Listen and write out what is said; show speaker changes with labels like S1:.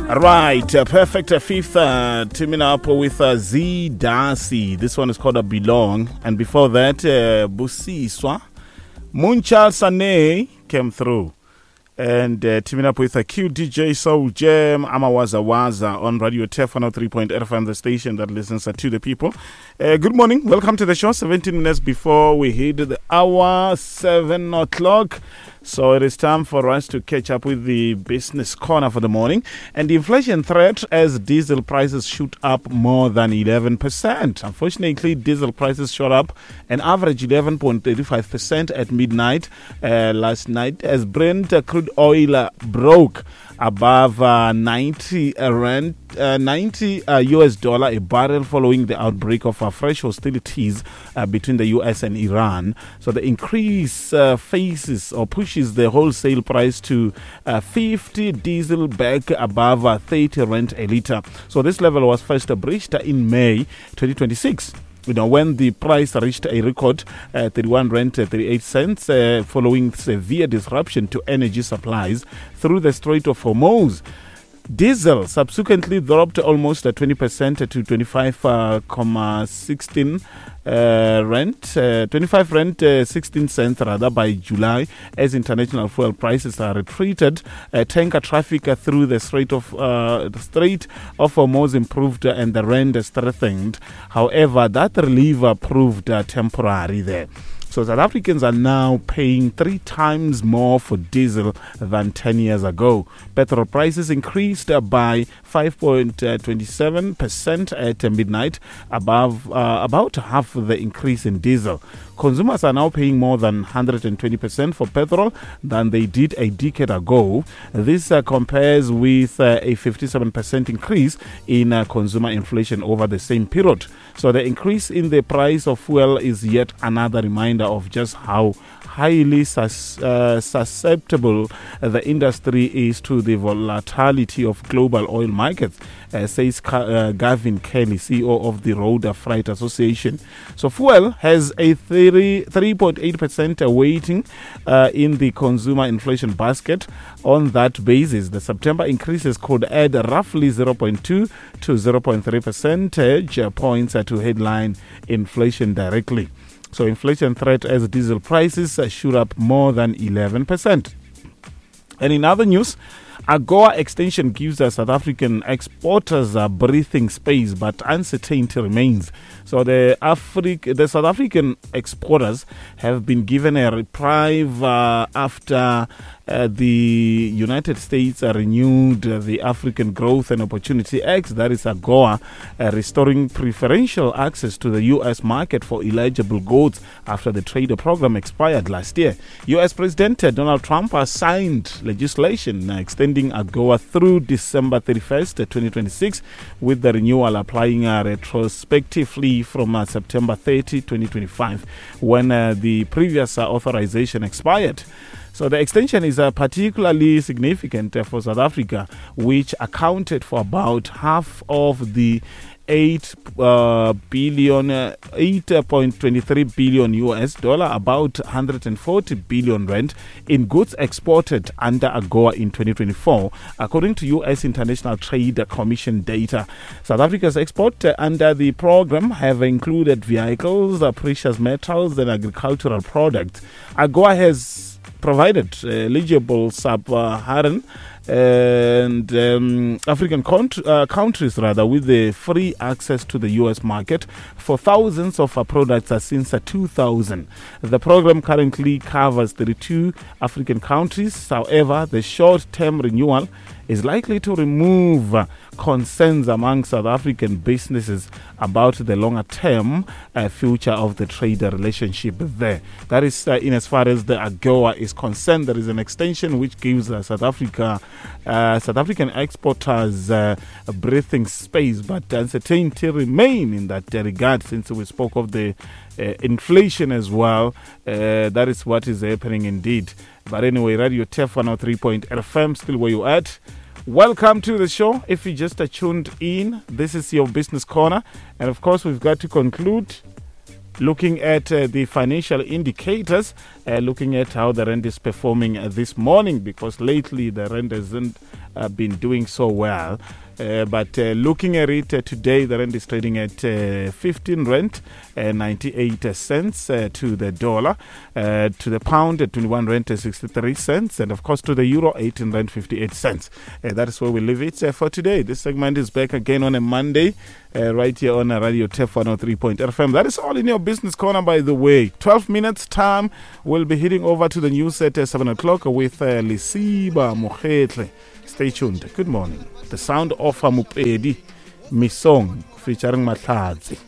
S1: Right, perfect fifth, teaming up with Z Darcy. This one is called A Belong. And before that, Busiswa, Munchal Sane came through. And teaming up with a QDJ Soul Jam, Amawaza Waza on Radio Tef 103.8 FM, the station that listens to the people. Good morning, welcome to the show. 17 minutes before we hit the hour, 7 o'clock. So it is time for us to catch up with the business corner for the morning. And the inflation threat as diesel prices shoot up more than 11%. Unfortunately, diesel prices shot up an average 11.35% at midnight last night as Brent crude oil broke above 90 US dollar a barrel following the outbreak of fresh hostilities between the US and Iran. So the increase faces or pushes the wholesale price to 50 diesel back above 30 rand a litre. So this level was first breached in May 2026. When the price reached a record 31 rand 38 cents following severe disruption to energy supplies through the Strait of Hormuz. Diesel subsequently dropped almost 20% to 25.16 rent, 25 rand 16 cents rather by July as international fuel prices are retreated. Tanker traffic through the Strait of Hormuz improved and the rand strengthened. However, that relief proved temporary there. So South Africans are now paying 3 times more for diesel than 10 years ago. Petrol prices increased by 5.27% at midnight, above about half the increase in diesel. Consumers are now paying more than 120% for petrol than they did a decade ago. This compares with a 57% increase in consumer inflation over the same period. So the increase in the price of fuel is yet another reminder of just how highly susceptible the industry is to the volatility of global oil markets, says Gavin Kelly, CEO of the Road Freight Association. So fuel has a 3.8% weighting in the consumer inflation basket. On that basis, the September increases could add roughly 0.2 to 0.3 percentage points to headline inflation directly. So inflation threat as diesel prices shoot up more than 11%. And in other news, AGOA extension gives South African exporters breathing space, but uncertainty remains. So the South African exporters have been given a reprieve after the United States renewed the African Growth and Opportunity Act, that is AGOA, restoring preferential access to the U.S. market for eligible goods after the trade program expired last year. U.S. President Donald Trump has signed legislation extending AGOA through December 31st, 2026, with the renewal applying retrospectively from September 30, 2025, when the previous authorization expired. So the extension is particularly significant for South Africa, which accounted for about half of the 8.23 billion US dollar, about 140 billion rand in goods exported under AGOA in 2024, according to U.S. International Trade Commission data. South Africa's export under the program have included vehicles, precious metals, and agricultural products. AGOA has provided eligible sub-Saharan and African countries with the free access to the U.S. market for thousands of products since 2000. The program currently covers 32 African countries. However, the short-term renewal is likely to remove concerns among South African businesses about the longer-term future of the trade relationship there. That is in as far as the AGOA is concerned. There is an extension which gives South African exporters breathing space, but uncertainty remain in that regard since we spoke of the inflation as well. That is what is happening indeed. But anyway, Radio Tef 103.8 FM, still where you at. Welcome to the show. If you just tuned in, this is your Business Corner. And of course, we've got to conclude looking at the financial indicators, looking at how the rand is performing this morning, because lately the rand hasn't been doing so well. But looking at it today, the rand is trading at 15 rand 98 cents to the dollar, to the pound at 21 rand 63 cents, and of course to the euro 18 rand 58 cents. That is where we leave it for today. This segment is back again on a Monday, right here on Radio TEF 103.FM. That is all in your business corner, by the way. 12 minutes time, we'll be heading over to the news at 7 o'clock with Lisiba Mogetle. Stay tuned. Good morning. The sound of Mupedi Misong featuring Mahladzi.